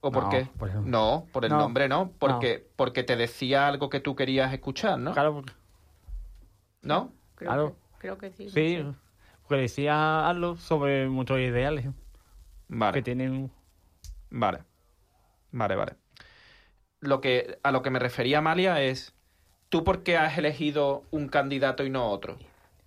¿O por No, qué? por ejemplo. No, por el No, nombre no. Porque te decía algo que tú querías escuchar, ¿no? Claro, ¿No? claro. Creo que sí. Sí, No sé. porque decía algo sobre muchos ideales Vale, que tienen... vale. A lo que me refería, Amalia, es... ¿Tú por qué has elegido un candidato y no otro?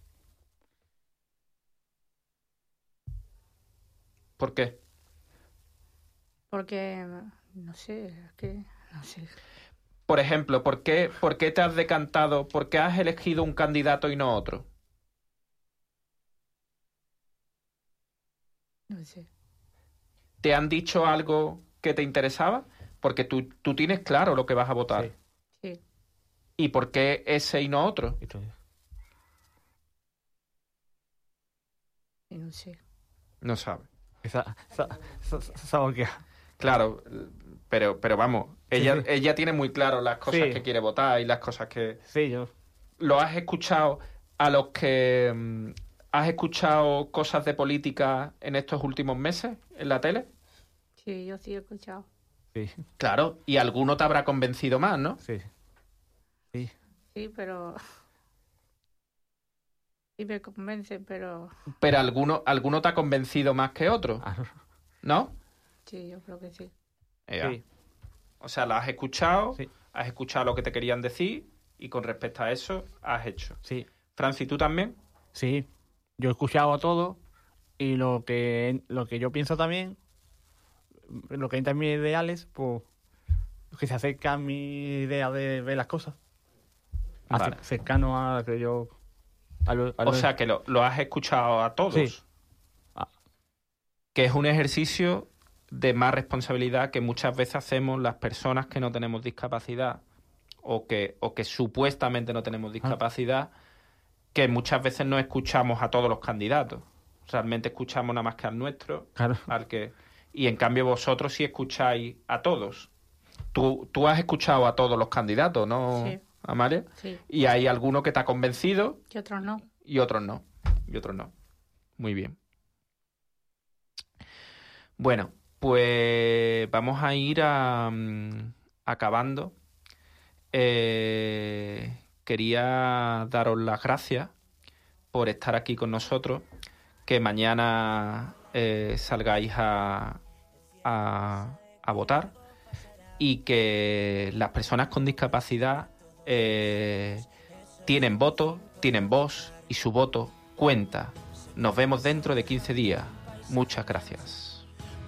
¿Por qué? Porque, no sé, es que, no sé. Por ejemplo, ¿por qué te has decantado? ¿Por qué has elegido un candidato y no otro? No sé. ¿Te han dicho algo que te interesaba? Porque tú tienes claro lo que vas a votar. Sí. Sí. ¿Y por qué ese y no otro? Entonces, Y no sé. No sabe. esa boquea. Claro, pero vamos, Sí, ella, sí. ella tiene muy claro las cosas Sí. que quiere votar y las cosas que... Sí, yo... ¿Lo has escuchado a los que... ¿Has escuchado cosas de política en estos últimos meses en la tele? Sí, yo sí he escuchado. Sí, Claro, y alguno te habrá convencido más, ¿no? sí. Sí. Sí, pero... Sí me convence, pero... Pero alguno te ha convencido más que otro, Ah, ¿no? Sí, yo creo que sí. Ea. sí. O sea, la has escuchado, Sí. has escuchado lo que te querían decir y con respecto a eso has hecho. Sí. Franci, ¿tú también? Sí, yo he escuchado a todo y lo que yo pienso también, lo que entra en mis ideales, pues que se acerca a mi idea de ver las cosas. Vale. Cercano a lo que yo... O sea, que lo has escuchado a todos. Sí. Ah. Que es un ejercicio de más responsabilidad que muchas veces hacemos las personas que no tenemos discapacidad o que supuestamente no tenemos discapacidad, que muchas veces no escuchamos a todos los candidatos. Realmente escuchamos nada más que al nuestro, Claro. y en cambio vosotros sí escucháis a todos. Tú has escuchado a todos los candidatos, ¿no, Sí. Amalia? Sí. Y hay alguno que te ha convencido Y otros no. y otros no. Muy bien. Bueno, pues vamos a ir acabando. Quería daros las gracias por estar aquí con nosotros, que mañana salgáis a votar y que las personas con discapacidad tienen voto, tienen voz y su voto cuenta. Nos vemos dentro de 15 días. Muchas gracias.